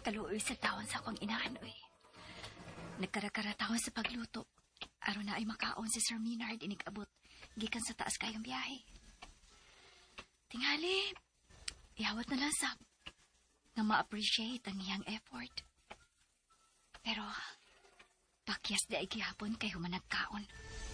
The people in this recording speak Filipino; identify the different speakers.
Speaker 1: Kaluoy sa tawon sa akong inaan, oy. Nagkarakaratawan sa pagluto. Aron na ay makaon si Sir Minard inig-abot gikan sa taas kayong biyahe. Tingali, ihawat na lang sab nga ma-appreciate ang iyang effort. Pero, pakyas di ay gihapon kay humanag kaon.